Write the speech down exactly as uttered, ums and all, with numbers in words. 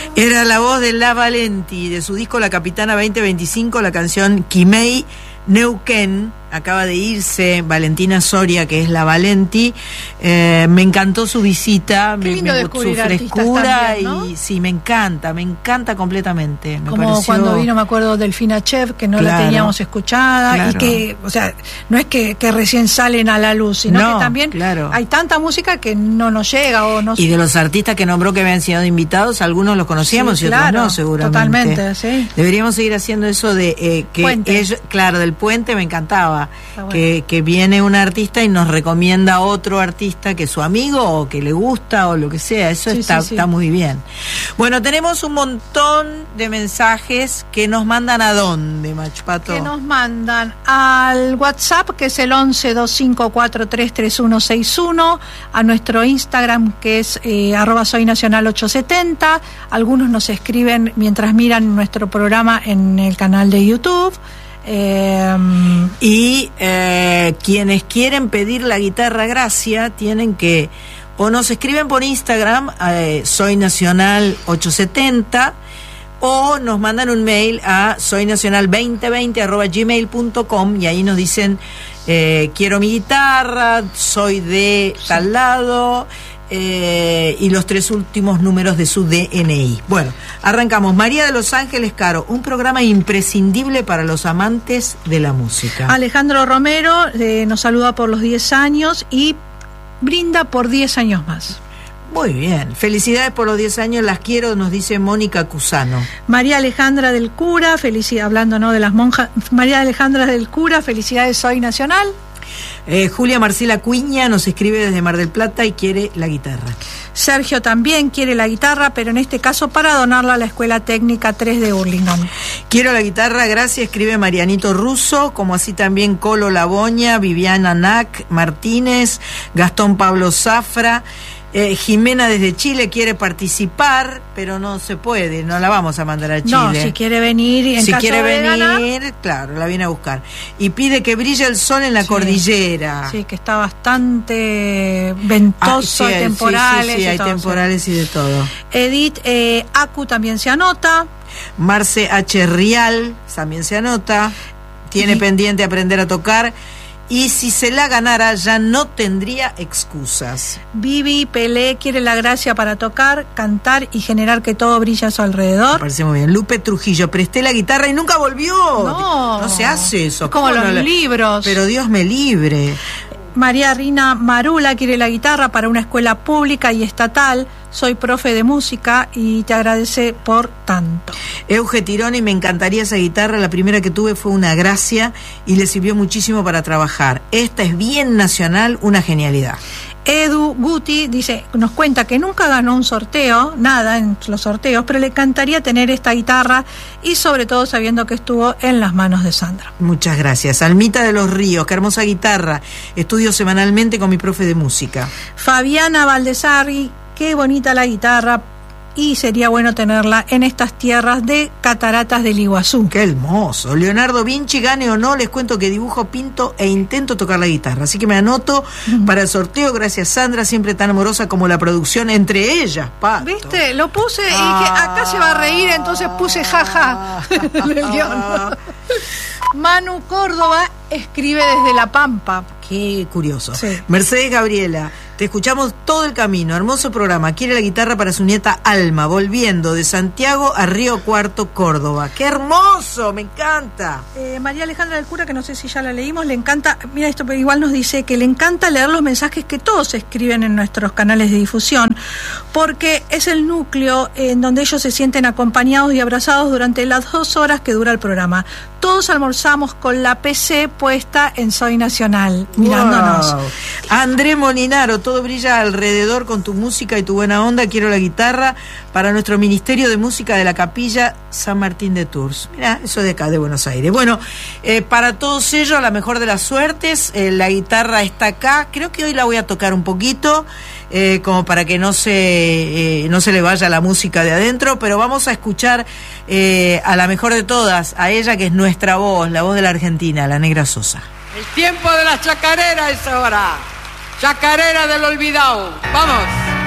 Era la voz de La Valenti, de su disco La Capitana veinte veinticinco, la canción Quimei Neuquén. Acaba de irse Valentina Soria, que es La Valenti. Eh, me encantó su visita, Qué lindo me, descubrir su frescura también, ¿no? Y sí, me encanta, me encanta completamente. Me Como pareció... cuando vino, me acuerdo, Delfina Chev, que no Claro, la teníamos escuchada, claro. y que, o sea, no es que, que recién salen a la luz, sino No, que también claro. hay tanta música que no nos llega o no. Y de los artistas que nombró que habían sido invitados, algunos los conocíamos Sí, y otros claro, no, seguramente. totalmente, sí. Deberíamos seguir haciendo eso de eh, que Puente. ellos, claro, del puente me encantaba. Está bueno. Que, que viene un artista y nos recomienda a otro artista que es su amigo o que le gusta o lo que sea. Eso Sí, está, sí, sí. está muy bien. Bueno, tenemos un montón de mensajes que nos mandan a dónde, Machpato. Que nos mandan al WhatsApp, que es el once dos cinco cuatro tres tres uno seis uno, a nuestro Instagram, que es eh, arroba soy nacional ochocientos setenta. Algunos nos escriben mientras miran nuestro programa en el canal de YouTube. Eh, Y eh, quienes quieren pedir la guitarra Gracia tienen que o nos escriben por Instagram, eh, soy nacional ochocientos setenta, o nos mandan un mail a soynacional veinte veinte arroba gmail punto com y ahí nos dicen eh, quiero mi guitarra, soy de Sí. tal lado. Eh, y los tres últimos números de su D N I. Bueno, arrancamos. María de Los Ángeles Caro, un programa imprescindible para los amantes de la música. Alejandro Romero eh, nos saluda por los diez años y brinda por diez años más. Muy bien, felicidades por los diez años, las quiero, nos dice Mónica Cusano. María Alejandra del Cura, felicidades, hablando no de las monjas, María Alejandra del Cura, felicidades, soy nacional. Eh, Julia Marcela Cuiña nos escribe desde Mar del Plata y quiere la guitarra. Sergio también quiere la guitarra, pero en este caso para donarla a la Escuela Técnica tres de Hurlingham. Quiero la guitarra, gracias, escribe Marianito Russo, como así también Colo Laboña, Viviana Nac Martínez, Gastón Pablo Zafra. Eh, Jimena desde Chile quiere participar, pero no se puede, no la vamos a mandar a Chile. No, si quiere venir y en si caso quiere de venir, ganar, claro, la viene a buscar. Y pide que brille el sol en la Sí. cordillera. sí, que está bastante ventoso, Ah, sí, hay temporales. Sí, sí, sí, y hay todo, temporales y de todo. Edith eh, Acu también se anota. Marce H. Rial también se anota. Tiene Y- pendiente aprender a tocar. Y si se la ganara, ya no tendría excusas. Vivi Pelé quiere la gracia para tocar, cantar y generar que todo brille a su Me alrededor. parece muy bien. Lupe Trujillo, presté la guitarra y nunca volvió. No, No se hace eso. Es como ¿Cómo los no la- libros. Pero Dios me libre. María Rina Marula quiere la guitarra para una escuela pública y estatal. Soy profe de música y te agradece por tanto. Euge Tironi, me encantaría esa guitarra. La primera que tuve fue una Gracia y le sirvió muchísimo para trabajar. Esta es bien nacional, una genialidad. Edu Guti dice, nos cuenta que nunca ganó un sorteo, nada en los sorteos, pero le encantaría tener esta guitarra y sobre todo sabiendo que estuvo en las manos de Sandra. Muchas gracias. Almita de los Ríos, qué hermosa guitarra. Estudio semanalmente con mi profe de música. Fabiana Valdesarri, qué bonita la guitarra y sería bueno tenerla en estas tierras de Cataratas del Iguazú. Qué hermoso. Leonardo Vinci, gane o no, les cuento que dibujo, pinto e intento tocar la guitarra. Así que me anoto uh-huh. para el sorteo. Gracias, Sandra, siempre tan amorosa como la producción, entre ellas, Pato. ¿Viste? Lo puse y ah, que acá se va a reír, entonces puse jaja en el guión. Manu Córdoba escribe desde La Pampa. Qué curioso. Sí. Mercedes Gabriela, te escuchamos todo el camino, hermoso programa. Quiere la guitarra para su nieta Alma, volviendo de Santiago a Río Cuarto, Córdoba. ¡Qué hermoso! ¡Me encanta! Eh, María Alejandra del Cura, que no sé si ya la leímos, le encanta, mira esto, pero igual nos dice que le encanta leer los mensajes que todos escriben en nuestros canales de difusión, porque es el núcleo en donde ellos se sienten acompañados y abrazados durante las dos horas que dura el programa. Todos almorzamos con la P C puesta en Soy Nacional, mirándonos. Wow. André Molinaro, todo brilla alrededor con tu música y tu buena onda. Quiero la guitarra para nuestro Ministerio de Música de la Capilla San Martín de Tours. Mirá, eso de acá, de Buenos Aires. Bueno, eh, para todos ellos, la mejor de las suertes. Eh, la guitarra está acá. Creo que hoy la voy a tocar un poquito, eh, como para que no se, eh, no se le vaya la música de adentro. Pero vamos a escuchar eh, a la mejor de todas, a ella que es nuestra voz, la voz de la Argentina, la Negra Sosa. El tiempo de la chacarera es ahora. Chacarera del olvidado. Vamos.